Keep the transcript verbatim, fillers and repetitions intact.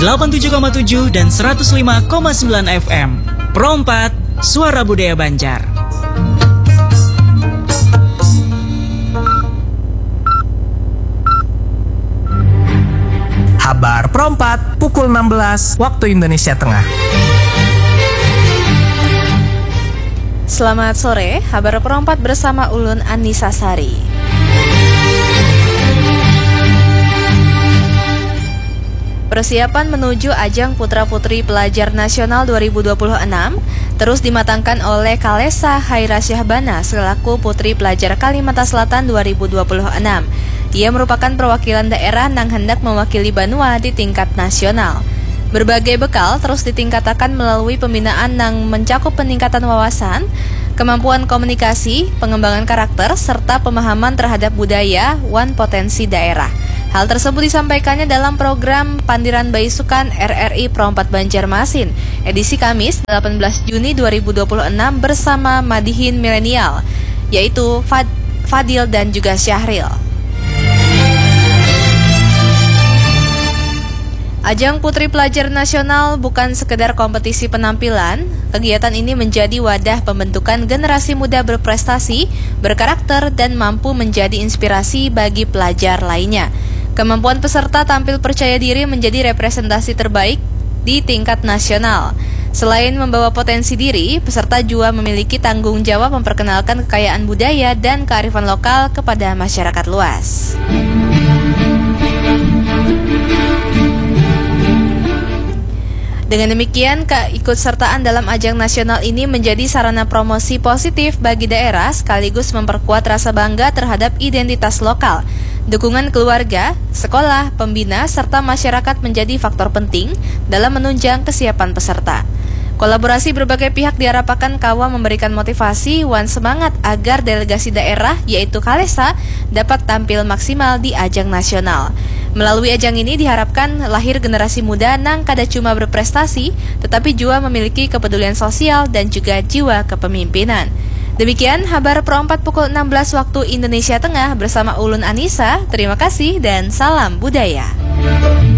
delapan puluh tujuh koma tujuh dan seratus lima koma sembilan F M. Pro empat, Suara Budaya Banjar. Kabar Pro empat pukul enam belas waktu Indonesia Tengah. Selamat sore, Kabar Pro empat bersama Ulun Anissa Sari. Persiapan menuju ajang Putra-Putri Pelajar Nasional dua ribu dua puluh enam terus dimatangkan oleh Kalesa Haira Syahbana selaku Putri Pelajar Kalimantan Selatan dua ribu dua puluh enam. Ia merupakan perwakilan daerah yang hendak mewakili Banua di tingkat nasional. Berbagai bekal terus ditingkatkan melalui pembinaan yang mencakup peningkatan wawasan, kemampuan komunikasi, pengembangan karakter, serta pemahaman terhadap budaya wan potensi daerah. Hal tersebut disampaikannya dalam program Pandiran Baisukan R R I Pro empat Banjarmasin, edisi Kamis delapan belas Juni dua ribu dua puluh enam bersama Madihin Milenial, yaitu Fad- Fadil dan juga Syahril. Ajang Putri Pelajar Nasional bukan sekedar kompetisi penampilan, kegiatan ini menjadi wadah pembentukan generasi muda berprestasi, berkarakter, dan mampu menjadi inspirasi bagi pelajar lainnya. Kemampuan peserta tampil percaya diri menjadi representasi terbaik di tingkat nasional. Selain membawa potensi diri, peserta juga memiliki tanggung jawab memperkenalkan kekayaan budaya dan kearifan lokal kepada masyarakat luas. Dengan demikian, keikutsertaan dalam ajang nasional ini menjadi sarana promosi positif bagi daerah sekaligus memperkuat rasa bangga terhadap identitas lokal. Dukungan keluarga, sekolah, pembina, serta masyarakat menjadi faktor penting dalam menunjang kesiapan peserta. Kolaborasi berbagai pihak diharapkan kawa memberikan motivasi wan semangat agar delegasi daerah yaitu Kalesa dapat tampil maksimal di ajang nasional. Melalui ajang ini diharapkan lahir generasi muda nang kada cuma berprestasi tetapi juga memiliki kepedulian sosial dan juga jiwa kepemimpinan. Demikian Kabar Pro empat pukul enam belas waktu Indonesia Tengah bersama Ulun Anissa. Terima kasih dan salam budaya.